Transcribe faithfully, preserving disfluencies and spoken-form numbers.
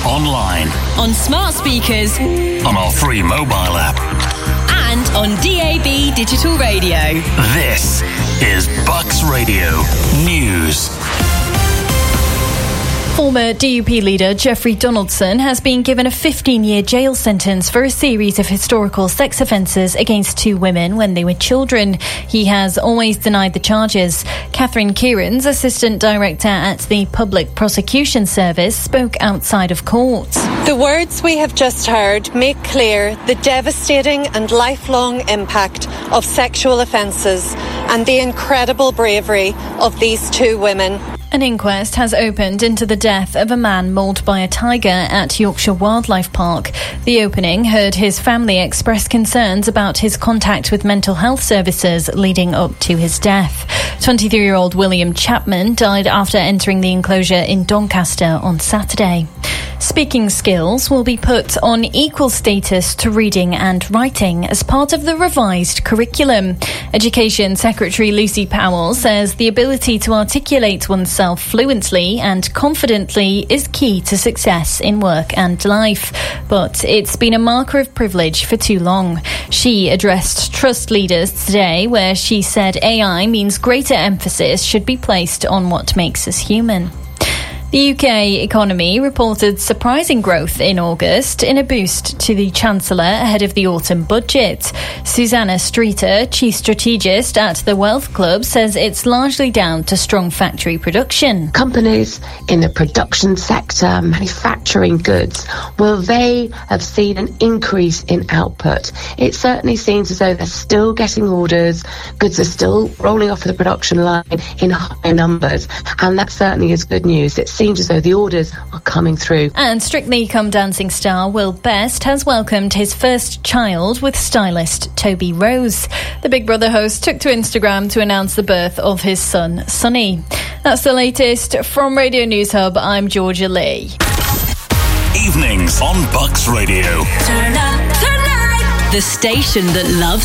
online, on smart speakers, on our free mobile app, and on D A B digital radio. This is Bucks Radio News. Former D U P leader Jeffrey Donaldson has been given a fifteen-year jail sentence for a series of historical sex offences against two women when they were children. He has always denied the charges. Catherine Kieran's assistant director at the Public Prosecution Service spoke outside of court. The words we have just heard make clear the devastating and lifelong impact of sexual offences and the incredible bravery of these two women. An inquest has opened into the death of a man mauled by a tiger at Yorkshire Wildlife Park. The opening heard his family express concerns about his contact with mental health services leading up to his death. twenty-three-year-old William Chapman died after entering the enclosure in Doncaster on Saturday. Speaking skills will be put on equal status to reading and writing as part of the revised curriculum. Education Secretary Lucy Powell says the ability to articulate oneself fluently and confidently is key to success in work and life. But it's been a marker of privilege for too long. She addressed trust leaders today where she said A I means greater emphasis should be placed on what makes us human. The U K economy reported surprising growth in August in a boost to the Chancellor ahead of the autumn budget. Susanna Streeter, chief strategist at the Wealth Club, says it's largely down to strong factory production. Companies in the production sector, manufacturing goods, well, they have seen an increase in output. It certainly seems as though they're still getting orders, goods are still rolling off the production line in high numbers, and that certainly is good news. It's seems as though the orders are coming through. And Strictly Come Dancing star Will Best has welcomed his first child with stylist Toby Rose. The Big Brother host took to Instagram to announce the birth of his son, Sonny. That's the latest from Radio News Hub. I'm Georgia Lee. Evenings on Bucks Radio. Turn up, turn up. The station that loves